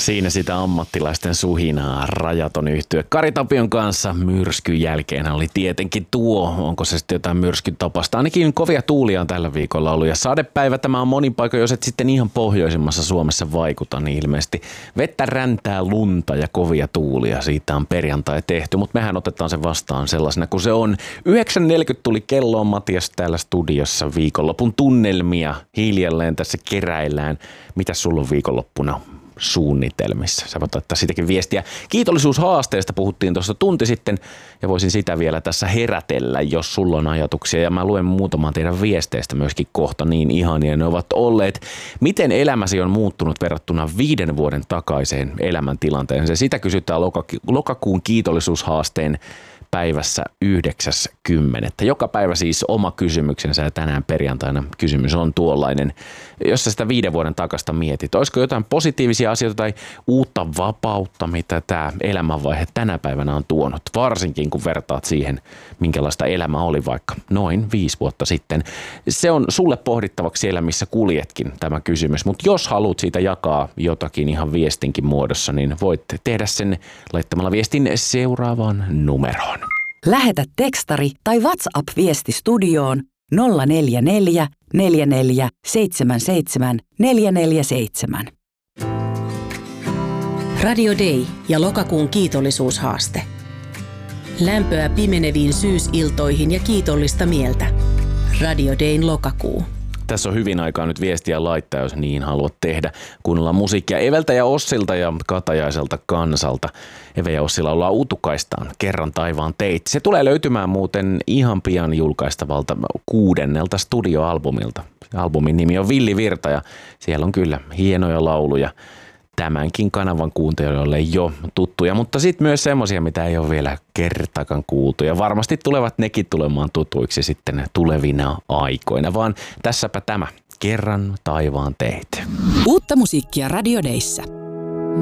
Siinä sitä ammattilaisten suhinaa Rajaton yhtye. Kari Tapion kanssa myrskyn jälkeen oli tietenkin tuo. Onko se sitten jotain myrskyn tapasta? Ainakin kovia tuulia on tällä viikolla ollut ja sadepäivä tämä on monin paikoin, jos et sitten ihan pohjoisimmassa Suomessa vaikuta, niin ilmeisesti vettä, räntää, lunta ja kovia tuulia. Siitä on perjantai tehty, mutta mehän otetaan se vastaan sellaisena kuin se on. 9.40 tuli kelloon, Matias täällä studiossa, viikonlopun tunnelmia hiljalleen tässä keräillään. Mitäs sulla on viikonloppuna suunnitelmissa? Sä voit ottaa siitäkin viestiä. Kiitollisuushaasteesta puhuttiin tuossa tunti sitten ja voisin sitä vielä tässä herätellä, jos sulla on ajatuksia. Ja mä luen muutaman teidän viesteistä myöskin kohta, niin ihania ne ovat olleet. Miten elämäsi on muuttunut verrattuna 5 vuoden takaiseen elämäntilanteeseen? Sitä kysytään lokakuun kiitollisuushaasteen päivässä 9.10. Joka päivä siis oma kysymyksensä ja tänään perjantaina kysymys on tuollainen. Jos sä sitä 5 vuoden takasta mietit, olisiko jotain positiivisia asioita tai uutta vapautta, mitä tämä elämänvaihe tänä päivänä on tuonut, varsinkin kun vertaat siihen, minkälaista elämä oli vaikka noin 5 vuotta sitten. Se on sulle pohdittavaksi siellä, missä kuljetkin tämä kysymys, mutta jos haluat siitä jakaa jotakin ihan viestinkin muodossa, niin voit tehdä sen laittamalla viestin seuraavaan numeroon. Lähetä tekstari tai WhatsApp-viesti studioon 044 44 77 447. Radio Day ja lokakuun kiitollisuushaaste. Lämpöä pimeneviin syysiltoihin ja kiitollista mieltä. Radio Dayn lokakuu. Tässä on hyvin aikaa nyt viestiä laittaa, jos niin haluat tehdä. Kuunnellaan musiikkia Eveltä ja Ossilta ja Katajaiselta Kansalta. Eve ja Ossi laulaa Utukaistaan Kerran taivaan teit. Se tulee löytymään muuten ihan pian julkaistavalta 6. studioalbumilta. Albumin nimi on Villi Virta ja siellä on kyllä hienoja lauluja. Tämänkin kanavan kuuntelijoille jo tuttuja, mutta sitten myös semmoisia, mitä ei ole vielä kertakaan kuultu. Ja varmasti tulevat nekin tulemaan tutuiksi sitten tulevina aikoina, vaan tässäpä tämä Kerran taivaan teit. Uutta musiikkia Radio Dayssä.